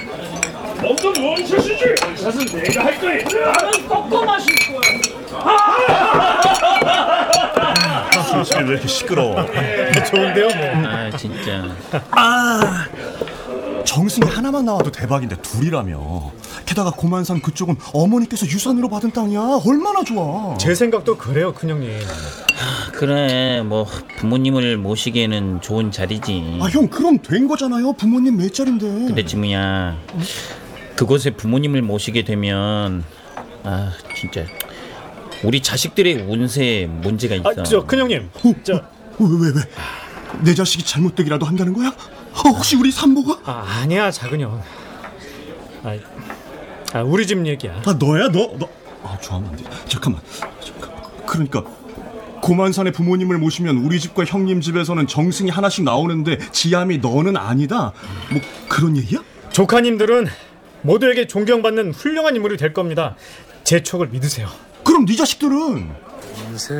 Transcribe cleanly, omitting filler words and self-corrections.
너도 멈춰시지. 샷은 내가 할 거야. 나는 꺾어 마실 거야. 술술이 왜 이렇게 시끄러워? 좋은데요 뭐. 아 진짜. 정승이 하나만 나와도 대박인데 둘이라며. 게다가 고만산 그쪽은 어머니께서 유산으로 받은 땅이야. 얼마나 좋아. 제 생각도 그래요 큰형님. 그래 뭐 부모님을 모시기에는 좋은 자리지. 형 그럼 된 거잖아요. 부모님 몇 자리인데. 근데 지무야 그곳에 부모님을 모시게 되면 진짜 우리 자식들의 운세에 문제가 있어. 저 큰형님. 왜? 내 자식이 잘못되기라도 한다는 거야? 혹시 우리 산모가? 아니야 작은형. 우리 집 얘기야. 너야 너? 좋아하면 안 돼. 잠깐만. 그러니까 고만산의 부모님을 모시면 우리 집과 형님 집에서는 정승이 하나씩 나오는데 지암이 너는 아니다. 뭐 그런 얘기야? 조카님들은 모두에게 존경받는 훌륭한 인물이 될 겁니다. 제 촉을 믿으세요. 그럼 네 자식들은?